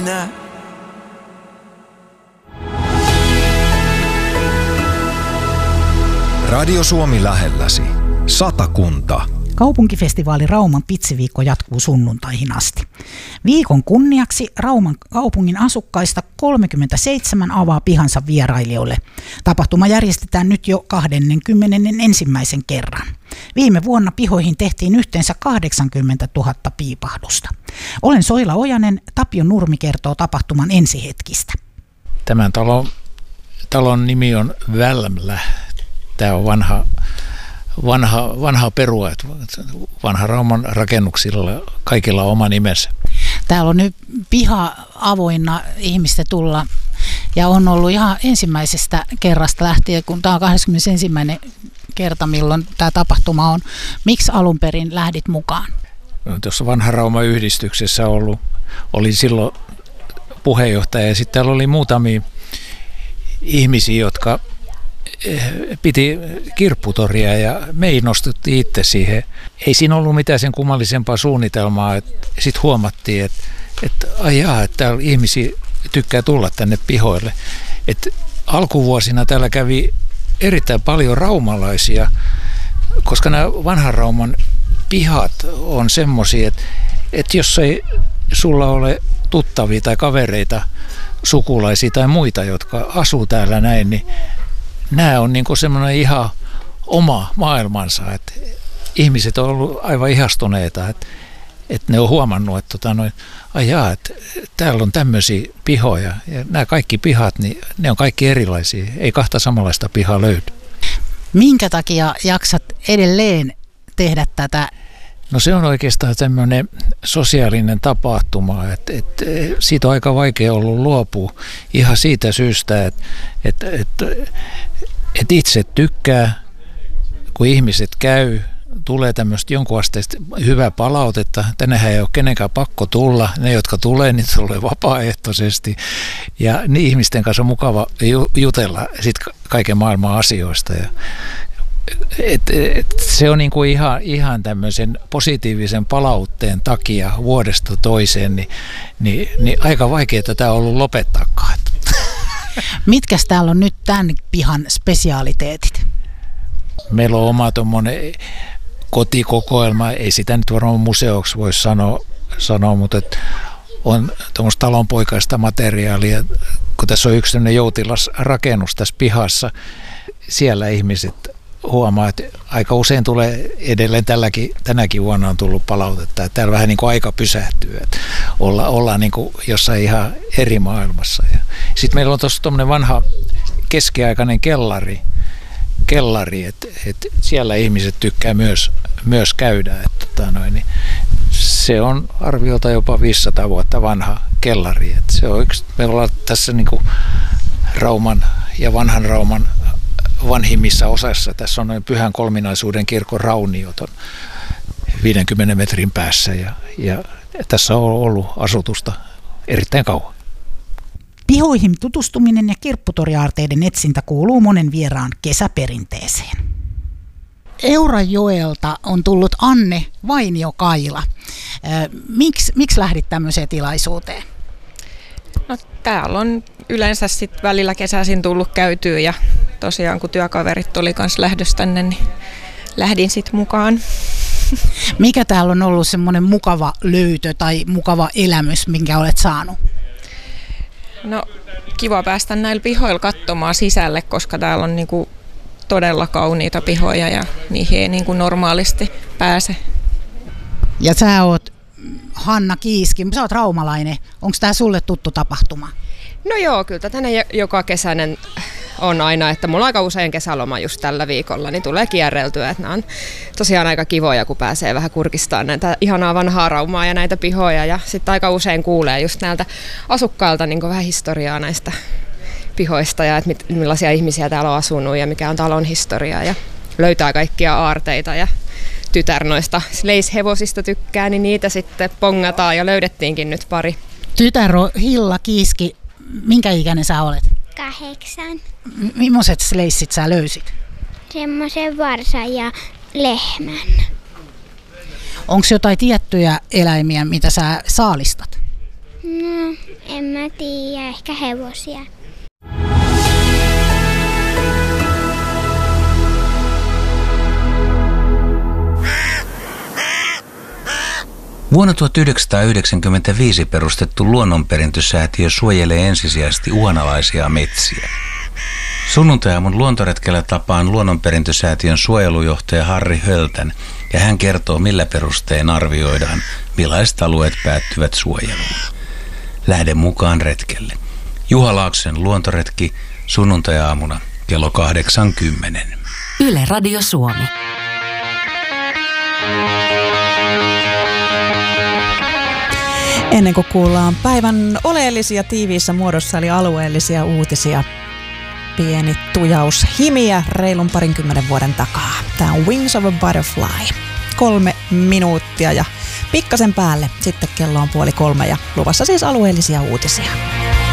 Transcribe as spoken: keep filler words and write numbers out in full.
minä. Radio Suomi lähelläsi. Satakunta. Kaupunkifestivaali Rauman Pitsiviikko jatkuu sunnuntaihin asti. Viikon kunniaksi Rauman kaupungin asukkaista kolmekymmentäseitsemän avaa pihansa vierailijoille. Tapahtuma järjestetään nyt jo kaksikymmentäyksi kerran. Viime vuonna pihoihin tehtiin yhteensä kahdeksankymmentätuhatta piipahdusta. Olen Soila Ojanen, Tapio Nurmi kertoo tapahtuman ensihetkistä. Tämän talon, talon nimi on Välmlä. Tämä on vanha, vanha, vanha perua, vanha Rauman rakennuksilla kaikilla on oma nimensä. Täällä on nyt piha avoinna ihmistä tulla ja on ollut ihan ensimmäisestä kerrasta lähtien, kun tämä on kaksikymmentäyksi kerta, milloin tämä tapahtuma on. Miksi alun perin lähdit mukaan? No, tuossa Vanha Rauma-yhdistyksessä ollut, oli silloin puheenjohtaja ja sitten täällä oli muutamia ihmisiä, jotka piti kirpputoria ja me innostuttiin itse siihen. Ei siinä ollut mitään sen kummallisempaa suunnitelmaa. Sitten huomattiin, että, että ajaa, että täällä ihmisiä tykkää tulla tänne pihoille. Et alkuvuosina täällä kävi erittäin paljon raumalaisia, koska nämä vanhan Rauman pihat on semmoisia, että, että jos ei sulla ole tuttavia tai kavereita, sukulaisia tai muita, jotka asuu täällä näin, niin nämä on niin kuin semmoinen ihan oma maailmansa, että ihmiset on ollut aivan ihastuneita, että, että ne on huomannut, että, tota noin, ajaa, että täällä on tämmöisiä pihoja ja nämä kaikki pihat, niin ne on kaikki erilaisia, ei kahta samanlaista pihaa löydy. Minkä takia jaksat edelleen tehdä tätä? No se on oikeastaan tämmöinen sosiaalinen tapahtuma, että, että siitä on aika vaikea ollut luopua ihan siitä syystä, että, että, että, että itse tykkää, kun ihmiset käy, tulee tämmöistä jonkun asteista hyvää palautetta. Tännehän ei ole kenenkään pakko tulla. Ne, jotka tulee, niin tulee vapaaehtoisesti. Ja niin ihmisten kanssa on mukava jutella sit kaiken maailman asioista. Ja Et, et, se on niinku ihan, ihan tämmöisen positiivisen palautteen takia vuodesta toiseen, niin, niin, niin aika vaikeaa tämä on ollut lopettaakaan. Mitkäs täällä on nyt tämän pihan spesiaaliteetit? Meillä on oma tuommoinen kotikokoelma, ei sitä nyt varmaan museoksi voi sanoa, sanoa mutta et on tuommoista talonpoikaista materiaalia, kun tässä on yksi tämmöinen joutilasrakennus tässä pihassa, siellä ihmiset huomaa, että aika usein tulee edelleen tälläkin, tänäkin vuonna on tullut palautetta, että täällä vähän niin kuin aika pysähtyy, että olla, ollaan niin kuin jossain ihan eri maailmassa. Sitten meillä on tuossa tuommoinen vanha keskiaikainen kellari, kellari että, että siellä ihmiset tykkää myös, myös käydä. Että, tota noin, niin se on arviolta jopa viisisataa vuotta vanha kellari. Että se on yksi, me ollaan tässä niin kuin Rauman ja vanhan Rauman vanhimmissa osassa. Tässä on noin Pyhän Kolminaisuuden kirkon rauniot on viidenkymmenen metrin päässä ja, ja tässä on ollut asutusta erittäin kauan. Pihoihin tutustuminen ja kirpputoriaarteiden etsintä kuuluu monen vieraan kesäperinteeseen. Eurajoelta on tullut Anne Vainio-Kaila. Miksi, miksi lähdit tämmöiseen tilaisuuteen? No, täällä on yleensä sit välillä kesäisin tullut käytyä ja tosiaan kun työkaverit tuli kanssa lähdössä tänne, niin lähdin sitten mukaan. Mikä täällä on ollut semmoinen mukava löytö tai mukava elämys, minkä olet saanut? No, kiva päästä näillä pihoilla katsomaan sisälle, koska täällä on niinku todella kauniita pihoja ja niihin ei niinku normaalisti pääse. Ja sä oot Hanna Kiiski, sä oot raumalainen. Onko tää sulle tuttu tapahtuma? No joo, kyllä tänne joka kesäinen on aina, että mulla on aika usein kesäloma just tällä viikolla, niin tulee kierreltyä. Että nämä on tosiaan aika kivoja, kun pääsee vähän kurkistamaan näitä ihanaa vanhaa Raumaa ja näitä pihoja. Ja sitten aika usein kuulee just näiltä asukkailta niin vähän historiaa näistä pihoista ja että millaisia ihmisiä täällä on asunut ja mikä on talon historiaa. Ja löytää kaikkia aarteita ja tytär noista sleishevosista tykkää, niin niitä sitten pongataan ja löydettiinkin nyt pari. Tytär Hilla Kiiski, minkä ikäinen sä olet? Kahdeksan. M- millaiset sleissit sä löysit? Semmoisen varsan ja lehmän. Onko jotain tiettyjä eläimiä, mitä sä saalistat? No, en mä tiedä. Ehkä hevosia. Vuonna tuhatyhdeksänsataayhdeksänkymmentäviisi perustettu luonnonperintösäätiö suojelee ensisijaisesti uhanalaisia metsiä. Sunnuntai-aamun luontoretkellä tapaan luonnonperintösäätiön suojelujohtaja Harri Höltän ja hän kertoo, millä perustein arvioidaan, millaiset alueet päättyvät suojeluun. Lähde mukaan retkelle. Juha Laaksosen luontoretki sunnuntai-aamuna kello kahdeksankymmentä. Yle Radio Suomi. Ennen kuin kuullaan päivän oleellisia tiiviissä muodossa eli alueellisia uutisia, pieni tujaus himiä reilun parinkymmenen vuoden takaa. Tämä on Wings of a Butterfly. Kolme minuuttia ja pikkasen päälle. Sitten kello on puoli kolme ja luvassa siis alueellisia uutisia.